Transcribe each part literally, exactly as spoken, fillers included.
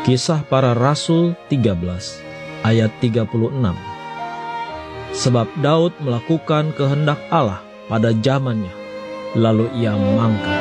Kisah Para Rasul tiga belas ayat tiga puluh enam. Sebab Daud melakukan kehendak Allah pada zamannya, lalu ia mangkat.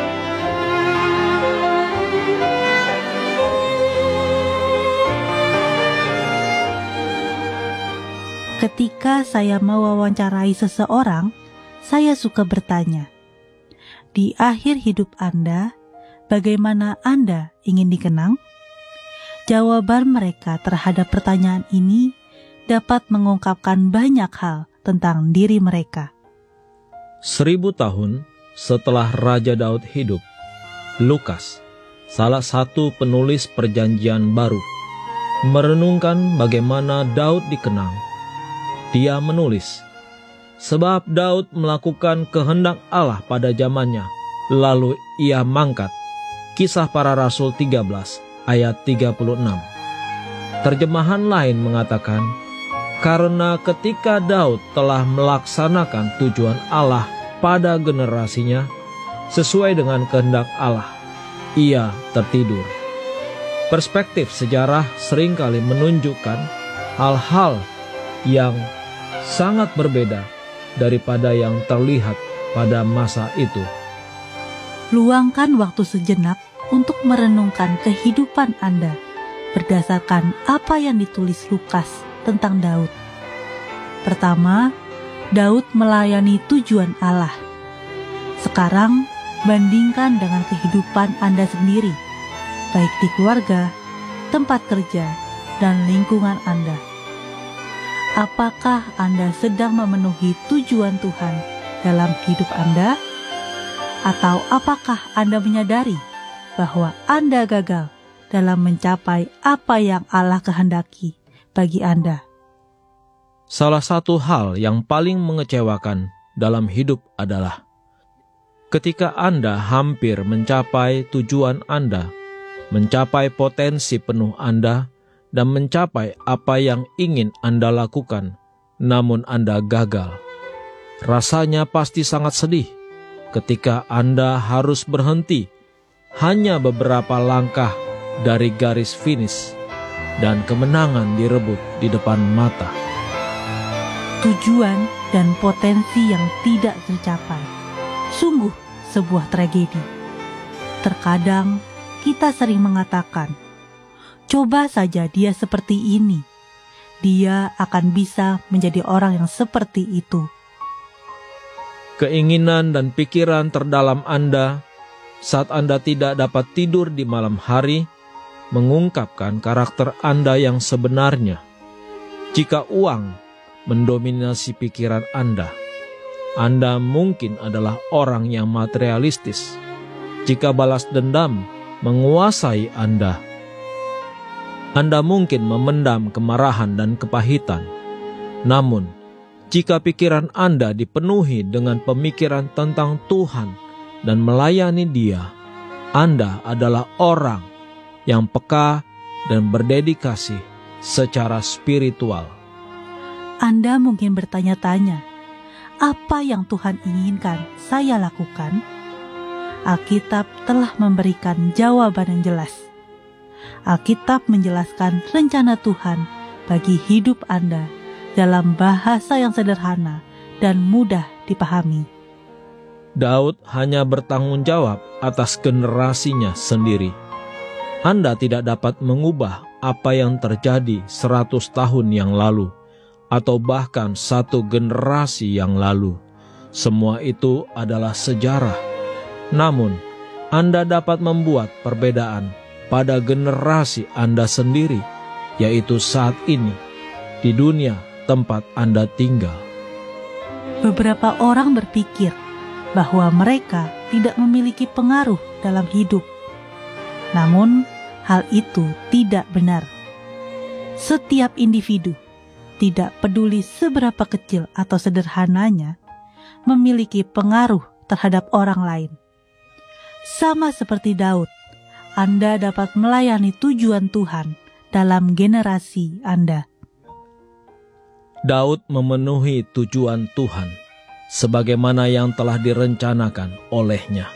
Ketika saya mewawancarai seseorang, saya suka bertanya, di akhir hidup Anda, bagaimana Anda ingin dikenang? Jawaban mereka terhadap pertanyaan ini dapat mengungkapkan banyak hal tentang diri mereka. Seribu tahun setelah Raja Daud hidup, Lukas, salah satu penulis Perjanjian Baru, merenungkan bagaimana Daud dikenang. Dia menulis, sebab Daud melakukan kehendak Allah pada zamannya, lalu ia mangkat. Kisah Para Rasul tiga belas ayat tiga puluh enam. Terjemahan lain mengatakan, karena ketika Daud telah melaksanakan tujuan Allah pada generasinya, sesuai dengan kehendak Allah, ia tertidur. Perspektif sejarah seringkali menunjukkan hal-hal yang sangat berbeda daripada yang terlihat pada masa itu. Luangkan waktu sejenak untuk merenungkan kehidupan Anda berdasarkan apa yang ditulis Lukas tentang Daud. Pertama, Daud melayani tujuan Allah. Sekarang, bandingkan dengan kehidupan Anda sendiri, baik di keluarga, tempat kerja, dan lingkungan Anda. Apakah Anda sedang memenuhi tujuan Tuhan dalam hidup Anda? Atau apakah Anda menyadari bahwa Anda gagal dalam mencapai apa yang Allah kehendaki bagi Anda? Salah satu hal yang paling mengecewakan dalam hidup adalah ketika Anda hampir mencapai tujuan Anda, mencapai potensi penuh Anda, dan mencapai apa yang ingin Anda lakukan, namun Anda gagal. Rasanya pasti sangat sedih ketika Anda harus berhenti hanya beberapa langkah dari garis finish dan kemenangan direbut di depan mata. Tujuan dan potensi yang tidak tercapai, sungguh sebuah tragedi. Terkadang kita sering mengatakan, coba saja dia seperti ini, dia akan bisa menjadi orang yang seperti itu. Keinginan dan pikiran terdalam Anda saat Anda tidak dapat tidur di malam hari mengungkapkan karakter Anda yang sebenarnya. Jika uang mendominasi pikiran Anda, Anda mungkin adalah orang yang materialistis. Jika balas dendam menguasai Anda, Anda mungkin memendam kemarahan dan kepahitan. Namun, jika pikiran Anda dipenuhi dengan pemikiran tentang Tuhan dan melayani Dia, Anda adalah orang yang peka dan berdedikasi secara spiritual. Anda mungkin bertanya-tanya, apa yang Tuhan inginkan saya lakukan? Alkitab telah memberikan jawaban yang jelas. Alkitab menjelaskan rencana Tuhan bagi hidup Anda dalam bahasa yang sederhana dan mudah dipahami. Daud hanya bertanggung jawab atas generasinya sendiri. Anda tidak dapat mengubah apa yang terjadi seratus tahun yang lalu, atau bahkan satu generasi yang lalu. Semua itu adalah sejarah. Namun, Anda dapat membuat perbedaan pada generasi Anda sendiri, yaitu saat ini, di dunia tempat Anda tinggal. Beberapa orang berpikir bahwa mereka tidak memiliki pengaruh dalam hidup. Namun, hal itu tidak benar. Setiap individu, tidak peduli seberapa kecil atau sederhananya, memiliki pengaruh terhadap orang lain. Sama seperti Daud, Anda dapat melayani tujuan Tuhan dalam generasi Anda. Daud memenuhi tujuan Tuhan sebagaimana yang telah direncanakan olehnya.